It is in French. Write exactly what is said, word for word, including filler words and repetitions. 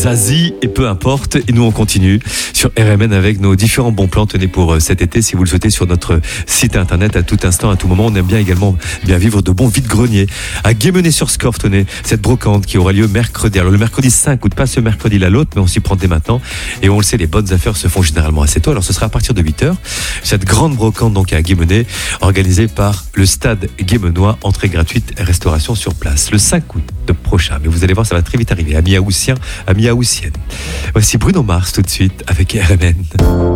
Zazie et peu importe. Et nous on continue sur R M N avec nos différents bons plans tenez pour cet été si vous le souhaitez sur notre site internet à tout instant, à tout moment. On aime bien également bien vivre de bons vides-greniers. À Guémené-sur-Scorff, tenez, cette brocante qui aura lieu mercredi. Alors le mercredi cinq août, pas ce mercredi là l'autre, mais on s'y prend dès maintenant. Et on le sait, les bonnes affaires se font généralement assez tôt. Alors ce sera à partir de huit heures. Cette grande brocante donc à Guémené, organisée par le Stade Guémenois, entrée gratuite, restauration sur place. Le cinq août prochain. Mais vous allez voir, ça va très vite arriver. Amis Haussiens, amis Haussiennes. Voici Bruno Mars tout de suite avec R M N.